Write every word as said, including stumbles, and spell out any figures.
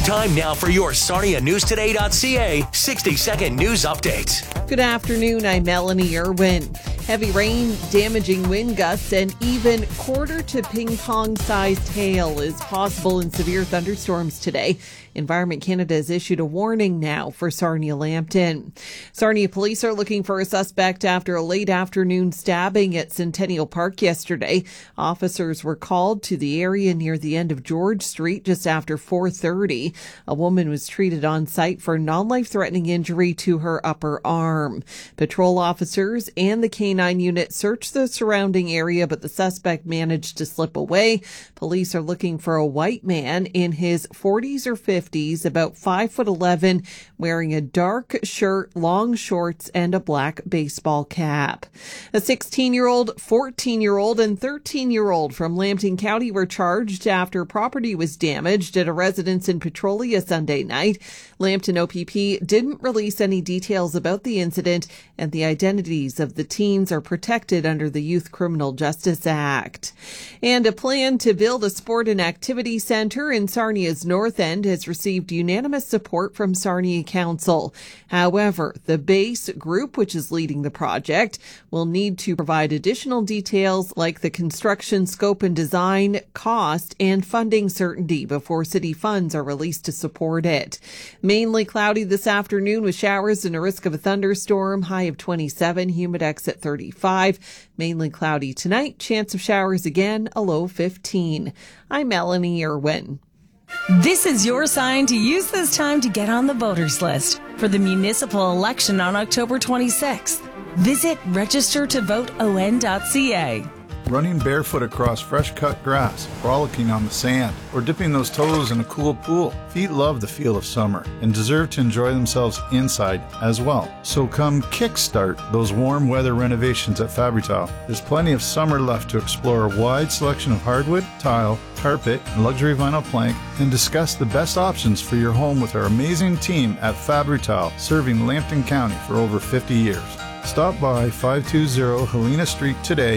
Time now for your Sarnia News Today dot C A sixty second news updates. Good afternoon, I'm Melanie Irwin. Heavy rain, damaging wind gusts, and even quarter to ping pong sized hail is possible in severe thunderstorms today. Environment Canada has issued a warning now for Sarnia-Lambton. Sarnia police are looking for a suspect after a late afternoon stabbing at Centennial Park yesterday. Officers were called to the area near the end of George Street just after four thirty. A woman was treated on site for non-life-threatening injury to her upper arm. Patrol officers and the canine unit searched the surrounding area, but the suspect managed to slip away. Police are looking for a white man in his forties or fifties, about five foot eleven, wearing a dark shirt, long shorts, and a black baseball cap. A sixteen-year-old, fourteen-year-old, and thirteen-year-old from Lambton County were charged after property was damaged at a residence in Petrolia Sunday night. Lambton O P P didn't release any details about the incident, and the identities of the teens are protected under the Youth Criminal Justice Act. And a plan to build a sport and activity centre in Sarnia's North End has received unanimous support from Sarnia Council. However, the base group, which is leading the project, will need to provide additional details like the construction scope and design, cost, and funding certainty before city funds are released to support it. Mainly cloudy this afternoon with showers and a risk of a thunderstorm, high of twenty-seven, humidex at thirty-five. Mainly cloudy tonight, chance of showers again, a low fifteen. I'm Melanie Irwin. This is your sign to use this time to get on the voters list for the municipal election on October twenty-sixth. Visit register to vote O N dot C A. Running barefoot across fresh-cut grass, frolicking on the sand, or dipping those toes in a cool pool. Feet love the feel of summer and deserve to enjoy themselves inside as well. So come kickstart those warm weather renovations at Fabri-Tile. There's plenty of summer left to explore a wide selection of hardwood, tile, carpet, and luxury vinyl plank, and discuss the best options for your home with our amazing team at Fabri-Tile, serving Lambton County for over fifty years. Stop by five two zero Helena Street today